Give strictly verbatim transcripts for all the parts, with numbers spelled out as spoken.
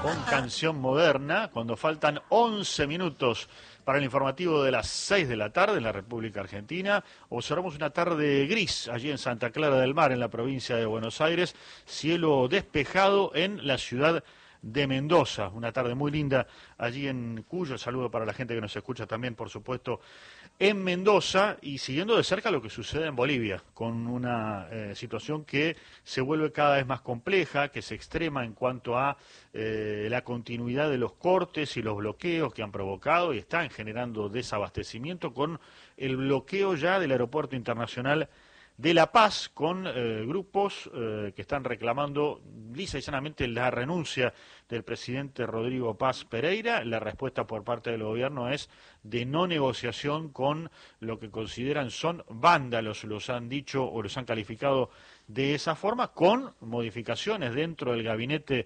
con canción moderna, cuando faltan once minutos para el informativo de las seis de la tarde en la República Argentina. Observamos una tarde gris allí en Santa Clara del Mar, en la provincia de Buenos Aires, cielo despejado en la ciudad de Mendoza, una tarde muy linda allí en Cuyo. Saludo para la gente que nos escucha también, por supuesto, en Mendoza, y siguiendo de cerca lo que sucede en Bolivia, con una eh, situación que se vuelve cada vez más compleja, que se extrema en cuanto a eh, la continuidad de los cortes y los bloqueos que han provocado y están generando desabastecimiento, con el bloqueo ya del aeropuerto internacional de La Paz, con eh, grupos eh, que están reclamando lisa y llanamente la renuncia del presidente Rodrigo Paz Pereira. La respuesta por parte del gobierno es de no negociación con lo que consideran son vándalos, los han dicho o los han calificado de esa forma, con modificaciones dentro del gabinete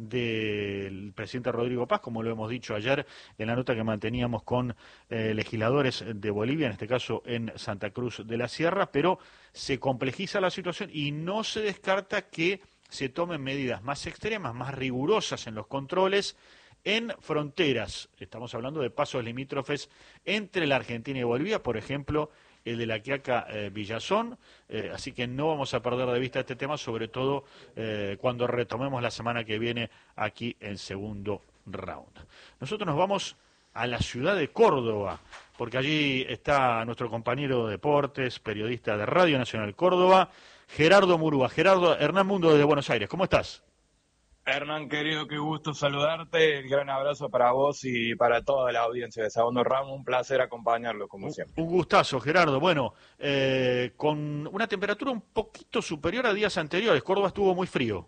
del presidente Rodrigo Paz, como lo hemos dicho ayer en la nota que manteníamos con eh, legisladores de Bolivia, en este caso en Santa Cruz de la Sierra, pero se complejiza la situación y no se descarta que se tomen medidas más extremas, más rigurosas en los controles en fronteras. Estamos hablando de pasos limítrofes entre la Argentina y Bolivia, por ejemplo, el de la Quiaca eh, Villazón, eh, así que no vamos a perder de vista este tema, sobre todo eh, cuando retomemos la semana que viene aquí en segundo round. Nosotros nos vamos a la ciudad de Córdoba, porque allí está nuestro compañero de deportes, periodista de Radio Nacional Córdoba, Gerardo Murúa. Gerardo, Hernán Mundo desde Buenos Aires, ¿cómo estás? Hernán, querido, qué gusto saludarte, el gran abrazo para vos y para toda la audiencia de Segundo Ramo, un placer acompañarlo como siempre. Un gustazo, Gerardo. Bueno, eh, con una temperatura un poquito superior a días anteriores, Córdoba estuvo muy frío.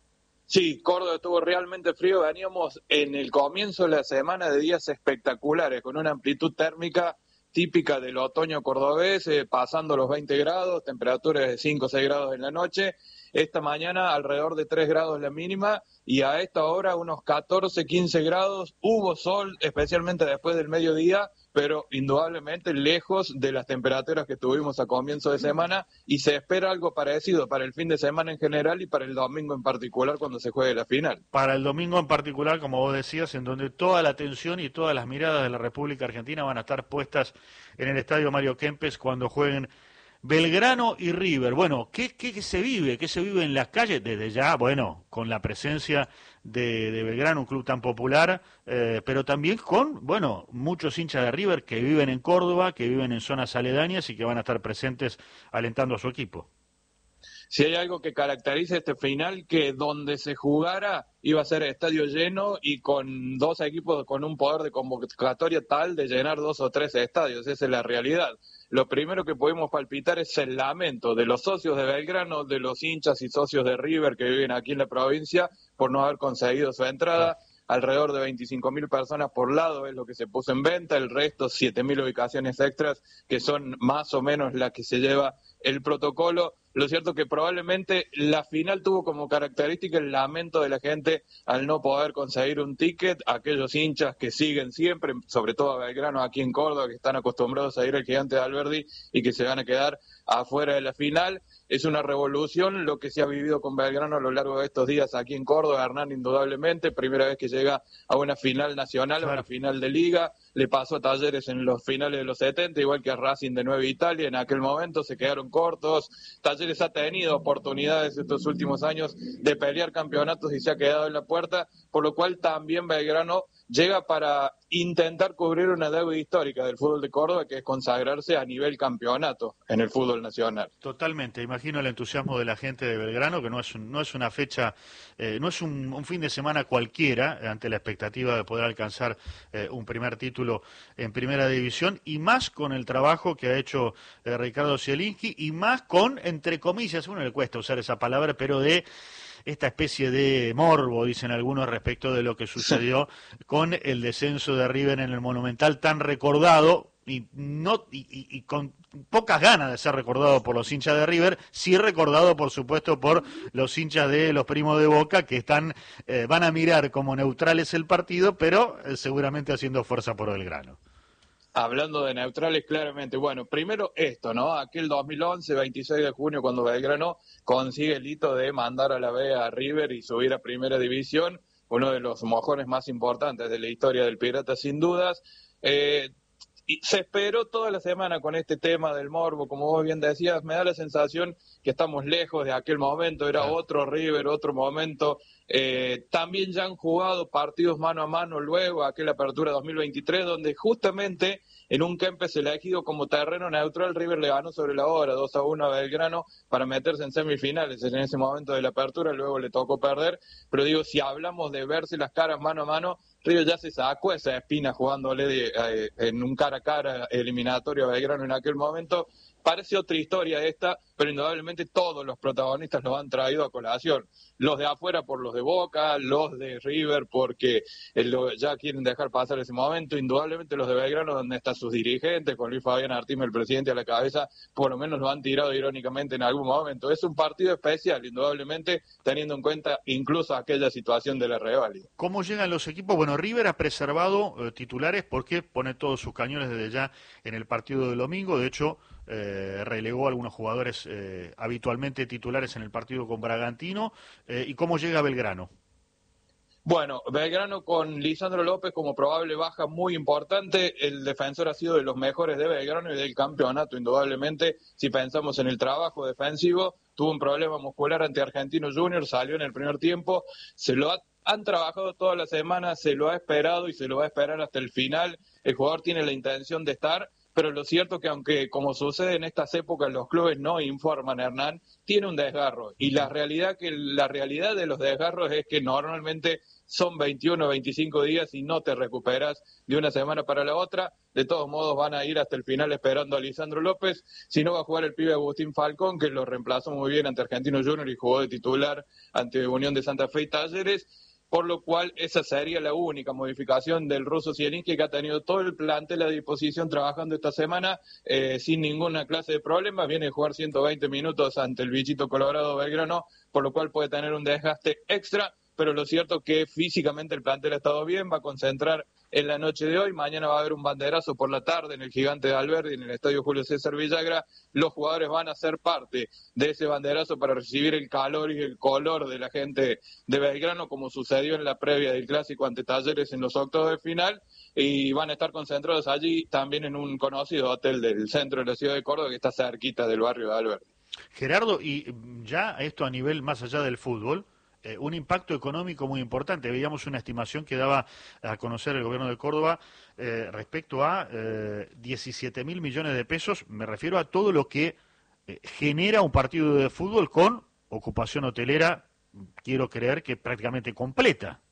Sí, Córdoba estuvo realmente frío, veníamos en el comienzo de la semana de días espectaculares, con una amplitud térmica típica del otoño cordobés, eh, pasando los veinte grados, temperaturas de cinco o seis grados en la noche. Esta mañana alrededor de tres grados la mínima y a esta hora unos catorce, quince grados. Hubo sol, especialmente después del mediodía, pero indudablemente lejos de las temperaturas que tuvimos a comienzo de semana, y se espera algo parecido para el fin de semana en general y para el domingo en particular cuando se juegue la final. Para el domingo en particular, como vos decías, en donde toda la atención y todas las miradas de la República Argentina van a estar puestas en el Estadio Mario Kempes cuando jueguen Belgrano y River. Bueno, ¿qué, qué se vive? ¿Qué se vive en las calles? Desde ya, bueno, con la presencia de, de Belgrano, un club tan popular, eh, pero también con, bueno, muchos hinchas de River que viven en Córdoba, que viven en zonas aledañas y que van a estar presentes alentando a su equipo. Si hay algo que caracteriza este final, que donde se jugara iba a ser estadio lleno y con dos equipos con un poder de convocatoria tal de llenar dos o tres estadios. Esa es la realidad. Lo primero que podemos palpitar es el lamento de los socios de Belgrano, de los hinchas y socios de River que viven aquí en la provincia por no haber conseguido su entrada. Alrededor de veinticinco mil personas por lado es lo que se puso en venta, el resto siete mil ubicaciones extras, que son más o menos las que se lleva el protocolo. Lo cierto es que probablemente la final tuvo como característica el lamento de la gente al no poder conseguir un ticket, aquellos hinchas que siguen siempre, sobre todo a Belgrano aquí en Córdoba, que están acostumbrados a ir al Gigante de Alberdi y que se van a quedar afuera de la final. Es una revolución lo que se ha vivido con Belgrano a lo largo de estos días aquí en Córdoba, Hernán, indudablemente, primera vez que llega a una final nacional, claro, a una final de liga. Le pasó a Talleres en los finales de los setenta, igual que a Racing de Nueva Italia, en aquel momento se quedaron cortos. Talleres ha tenido oportunidades estos últimos años de pelear campeonatos y se ha quedado en la puerta, por lo cual también Belgrano llega para intentar cubrir una deuda histórica del fútbol de Córdoba, que es consagrarse a nivel campeonato en el fútbol nacional. Totalmente, imagino el entusiasmo de la gente de Belgrano, que no es, un, no es una fecha, eh, no es un, un fin de semana cualquiera, ante la expectativa de poder alcanzar eh, un primer título en Primera División, y más con el trabajo que ha hecho eh, Ricardo Zielinski, y más con, entre comillas, uno le cuesta usar esa palabra, pero de esta especie de morbo, dicen algunos, respecto de lo que sucedió con el descenso de River en el Monumental, tan recordado y no y, y, y con pocas ganas de ser recordado por los hinchas de River, sí recordado por supuesto por los hinchas de los primos de Boca, que están eh, van a mirar como neutrales el partido, pero eh, seguramente haciendo fuerza por Belgrano. Hablando de neutrales, claramente, bueno, primero esto, ¿no? Aquel dos mil once, veintiséis de junio, cuando Belgrano consigue el hito de mandar a la B a River y subir a Primera División, uno de los mojones más importantes de la historia del Pirata, sin dudas. Eh, Y se esperó toda la semana con este tema del morbo, como vos bien decías, me da la sensación que estamos lejos de aquel momento, era otro River, otro momento. Eh, también ya han jugado partidos mano a mano luego, aquella apertura dos mil veintitrés, donde justamente en un Kempes elegido como terreno neutral, River le ganó sobre la hora, dos a uno a Belgrano, para meterse en semifinales en ese momento de la apertura, luego le tocó perder. Pero digo, si hablamos de verse las caras mano a mano, River ya se sacó esa espina jugándole de, eh, en un cara a cara eliminatorio a Belgrano en aquel momento. Parece otra historia esta, pero indudablemente todos los protagonistas los han traído a colación. Los de afuera por los de Boca, los de River porque eh, lo, ya quieren dejar pasar ese momento. Indudablemente los de Belgrano, donde están sus dirigentes, con Luis Fabián Artime, el presidente, a la cabeza, por lo menos lo han tirado irónicamente en algún momento. Es un partido especial, indudablemente, teniendo en cuenta incluso aquella situación de la reválida. ¿Cómo llegan los equipos? Bueno, River ha preservado eh, titulares porque pone todos sus cañones desde ya en el partido del domingo. De hecho, eh, relegó a algunos jugadores eh, habitualmente titulares en el partido con Bragantino. Eh, ¿Y cómo llega Belgrano? Bueno, Belgrano con Lisandro López como probable baja muy importante. El defensor ha sido de los mejores de Belgrano y del campeonato, indudablemente. Si pensamos en el trabajo defensivo, tuvo un problema muscular ante Argentino Junior, salió en el primer tiempo, se lo ha Han trabajado toda la semana, se lo ha esperado y se lo va a esperar hasta el final. El jugador tiene la intención de estar, pero lo cierto es que aunque, como sucede en estas épocas, los clubes no informan, Hernán, tiene un desgarro. Y la realidad que la realidad de los desgarros es que normalmente son veintiuno o veinticinco días y no te recuperas de una semana para la otra. De todos modos van a ir hasta el final esperando a Lisandro López. Si no, va a jugar el pibe Agustín Falcón, que lo reemplazó muy bien ante Argentino Junior y jugó de titular ante Unión de Santa Fe y Talleres. Por lo cual esa sería la única modificación del ruso Zielinski, que ha tenido todo el plantel a disposición trabajando esta semana eh, sin ninguna clase de problemas. Viene a jugar ciento veinte minutos ante el bichito Colorado Belgrano, por lo cual puede tener un desgaste extra, pero lo cierto es que físicamente el plantel ha estado bien, va a concentrar en la noche de hoy. Mañana va a haber un banderazo por la tarde en el Gigante de Alberdi, en el Estadio Julio César Villagra. Los jugadores van a ser parte de ese banderazo para recibir el calor y el color de la gente de Belgrano, como sucedió en la previa del Clásico ante Talleres en los octavos de final, y van a estar concentrados allí también en un conocido hotel del centro de la ciudad de Córdoba, que está cerquita del barrio de Alberdi. Gerardo, y ya esto a nivel más allá del fútbol, Eh, un impacto económico muy importante. Veíamos una estimación que daba a conocer el gobierno de Córdoba eh, respecto a eh, diecisiete mil millones de pesos. Me refiero a todo lo que eh, genera un partido de fútbol con ocupación hotelera, quiero creer que prácticamente completa.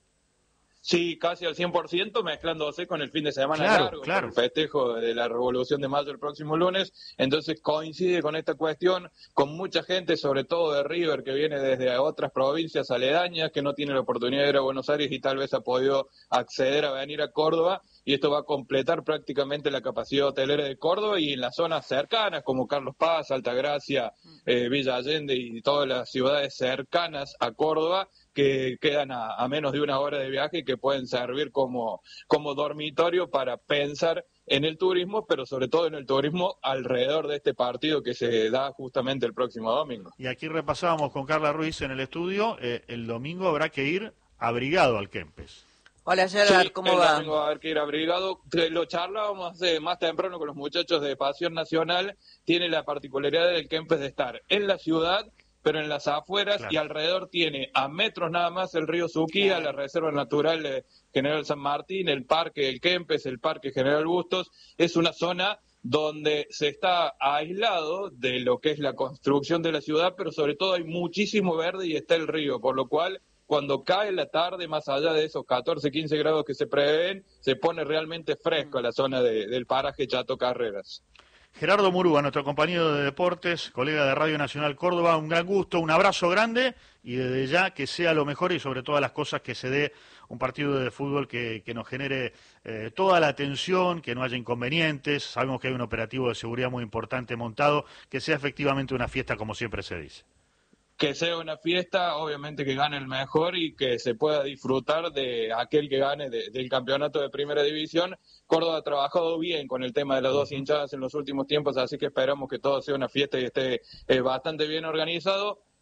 Sí, casi al cien por ciento, mezclándose con el fin de semana claro, largo, claro. con el festejo de la Revolución de Mayo el próximo lunes. Entonces coincide con esta cuestión, con mucha gente, sobre todo de River, que viene desde otras provincias aledañas, que no tiene la oportunidad de ir a Buenos Aires y tal vez ha podido acceder a venir a Córdoba. Y esto va a completar prácticamente la capacidad hotelera de Córdoba, y en las zonas cercanas, como Carlos Paz, Altagracia, eh, Villa Allende y todas las ciudades cercanas a Córdoba, que quedan a, a menos de una hora de viaje y que pueden servir como, como dormitorio para pensar en el turismo, pero sobre todo en el turismo alrededor de este partido que se da justamente el próximo domingo. Y aquí repasábamos con Carla Ruiz en el estudio, eh, el domingo habrá que ir abrigado al Kempes. Hola Gerard, sí, ¿cómo el va? domingo va a haber que ir abrigado. Lo charlábamos eh, más temprano con los muchachos de Pasión Nacional. Tiene la particularidad del Kempes de estar en la ciudad, pero en las afueras, claro. Y alrededor tiene a metros nada más el río Suquía, claro. La Reserva Natural de General San Martín, el Parque del Kempes, el Parque General Bustos. Es una zona donde se está aislado de lo que es la construcción de la ciudad, pero sobre todo hay muchísimo verde y está el río, por lo cual cuando cae la tarde, más allá de esos catorce, quince grados que se prevén, se pone realmente fresco la zona de, del paraje Chato Carreras. Gerardo Murúa, nuestro compañero de deportes, colega de Radio Nacional Córdoba, un gran gusto, un abrazo grande y desde ya que sea lo mejor y sobre todas las cosas que se dé un partido de fútbol que, que nos genere eh, toda la atención, que no haya inconvenientes, sabemos que hay un operativo de seguridad muy importante montado, que sea efectivamente una fiesta como siempre se dice. Que sea una fiesta, obviamente que gane el mejor y que se pueda disfrutar de aquel que gane de, del campeonato de primera división. Córdoba ha trabajado bien con el tema de las dos hinchadas en los últimos tiempos, así que esperamos que todo sea una fiesta y esté eh, bastante bien organizado.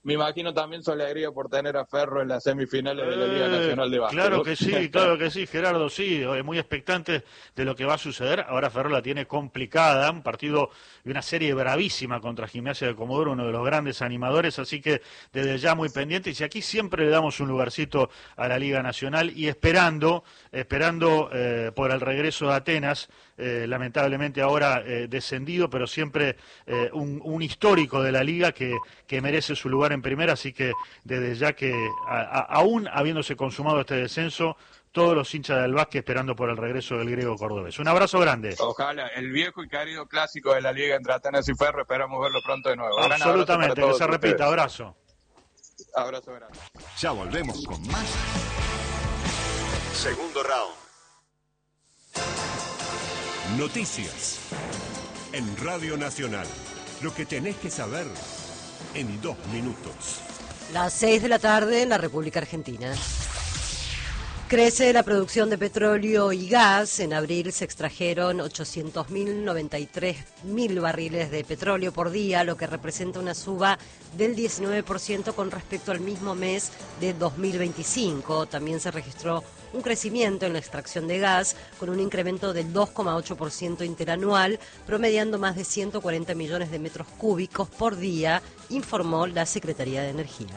me imagino también su alegría por tener a Ferro en las semifinales de la Liga Eh, Nacional de Básquet. Claro que sí, claro que sí, Gerardo, sí, eh, muy expectante de lo que va a suceder. Ahora Ferro la tiene complicada, un partido y una serie bravísima contra Gimnasia de Comodoro, uno de los grandes animadores, así que desde ya muy pendientes. Y aquí siempre le damos un lugarcito a la Liga Nacional y esperando, esperando eh, por el regreso de Atenas, eh, lamentablemente ahora eh, descendido, pero siempre eh, un, un histórico de la Liga que, que merece su lugar en primera, así que desde ya que a, a, aún habiéndose consumado este descenso, todos los hinchas del básquet esperando por el regreso del griego cordobés. Un abrazo grande. Ojalá, el viejo y querido clásico de la Liga entre Atenas y Ferro, esperamos verlo pronto de nuevo. Absolutamente, que se repita, ustedes. abrazo. Abrazo grande. Ya volvemos con más. Segundo round. Noticias. En Radio Nacional. Lo que tenés que saber en dos minutos. Las seis de la tarde en la República Argentina. Crece la producción de petróleo y gas. En abril se extrajeron ochocientos mil noventa y tres mil barriles de petróleo por día, lo que representa una suba del diecinueve por ciento con respecto al mismo mes de dos mil veinticinco. También se registró un crecimiento en la extracción de gas con un incremento del dos coma ocho por ciento interanual, promediando más de ciento cuarenta millones de metros cúbicos por día, informó la Secretaría de Energía.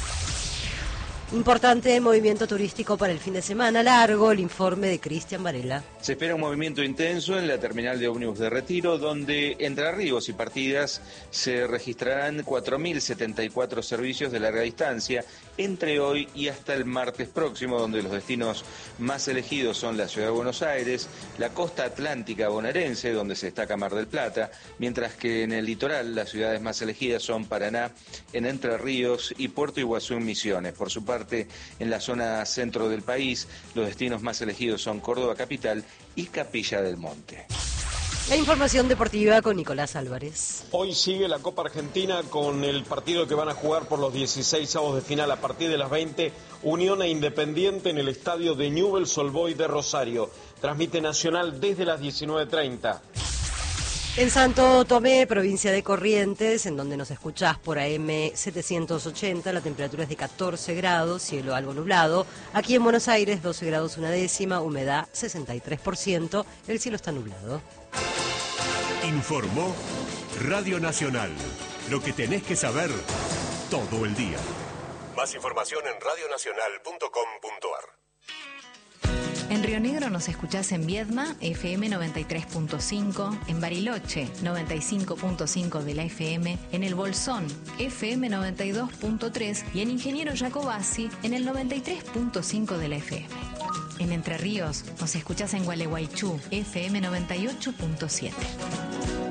Importante movimiento turístico para el fin de semana largo, el informe de Cristian Varela. Se espera un movimiento intenso en la terminal de ómnibus de Retiro, donde entre arribos y partidas se registrarán cuatro mil setenta y cuatro servicios de larga distancia entre hoy y hasta el martes próximo, donde los destinos más elegidos son la Ciudad de Buenos Aires, la costa atlántica bonaerense, donde se destaca Mar del Plata, mientras que en el litoral las ciudades más elegidas son Paraná, en Entre Ríos y Puerto Iguazú en Misiones. Por su parte, en la zona centro del país, los destinos más elegidos son Córdoba capital y Capilla del Monte. La información deportiva con Nicolás Álvarez. Hoy sigue la Copa Argentina con el partido que van a jugar por los dieciséis avos de final a partir de las veinte, Unión e Independiente en el estadio de Newell's Old Boys de Rosario. Transmite Nacional desde las diecinueve treinta. En Santo Tomé, provincia de Corrientes, en donde nos escuchás por A M setecientos ochenta, la temperatura es de catorce grados, cielo algo nublado. Aquí en Buenos Aires, doce grados una décima, humedad sesenta y tres por ciento, el cielo está nublado. Informó Radio Nacional. Lo que tenés que saber todo el día. Más información en radio nacional punto com punto a r. En Río Negro nos escuchás en Viedma, F M noventa y tres punto cinco, en Bariloche, noventa y cinco punto cinco de la F M, en El Bolsón, F M noventa y dos punto tres y en Ingeniero Jacobasi, en el noventa y tres punto cinco de la F M. En Entre Ríos nos escuchás en Gualeguaychú, F M noventa y ocho punto siete.